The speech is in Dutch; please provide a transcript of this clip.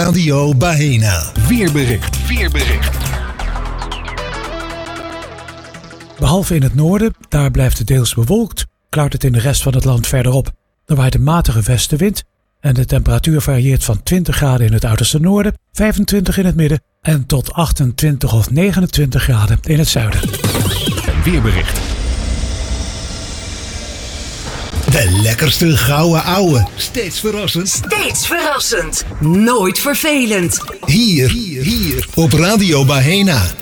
Radio Baena. Weerbericht. Behalve in het noorden, daar blijft het deels bewolkt, klaart het in de rest van het land verder op. Er waait een matige westenwind en de temperatuur varieert van 20 graden in het uiterste noorden, 25 in het midden en tot 28 of 29 graden in het zuiden. Weerbericht. De lekkerste gouden ouwe. Steeds verrassend. Nooit vervelend. Hier op Radio Baena.